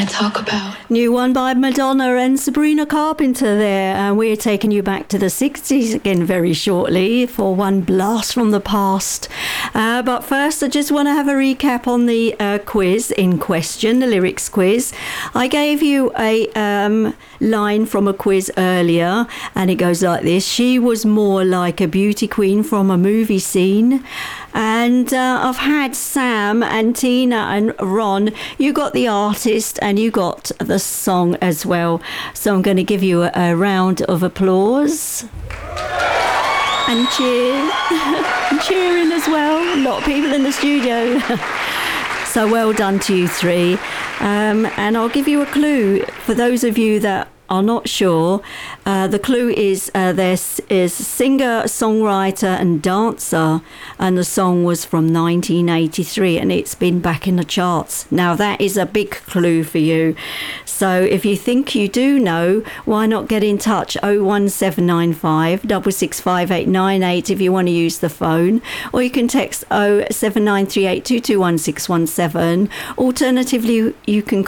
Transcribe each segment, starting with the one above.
talk about? New one by Madonna and Sabrina Carpenter there. And we're taking you back to the 60s again very shortly for one blast from the past. But first, I just want to have a recap on the quiz in question, the lyrics quiz. I gave you a line from a quiz earlier, and it goes like this. She was more like a beauty queen from a movie scene. And I've had Sam and Tina and Ron. You got the artist and you got the song as well. So I'm going to give you a round of applause. And cheer. And cheering as well. A lot of people in the studio. So well done to you three. And I'll give you a clue for those of you that are not sure. The clue is there is singer, songwriter and dancer, and the song was from 1983 and it's been back in the charts. Now that is a big clue for you. So if you think you do know, why not get in touch? 01795 665 if you want to use the phone, or you can text 07938 221 Alternatively, you can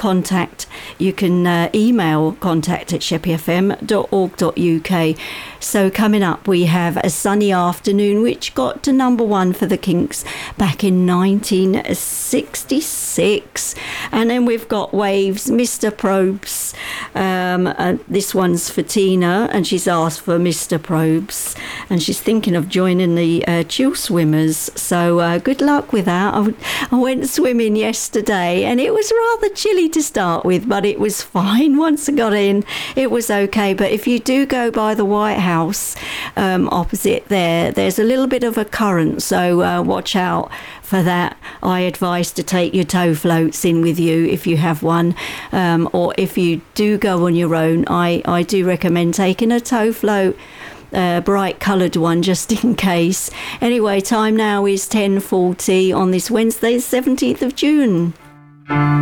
email contact@sheppyfm.org.uk. So coming up, we have A Sunny Afternoon, which got to number one for the Kinks back in 1966. And then we've got Waves, Mr. Probes. This one's for Tina, and she's asked for Mr. Probes, and she's thinking of joining the Chill Swimmers. So good luck with that. I went swimming yesterday, and it was rather chilly to start with, but it was fine once I got in. It was okay. But if you do go by the White House opposite there's a little bit of a current, so watch out for that. I advise to take your tow floats in with you if you have one, or if you do go on your own, I do recommend taking a tow float, bright coloured one, just in case. Anyway, time now is 10:40 on this Wednesday, 17th of June.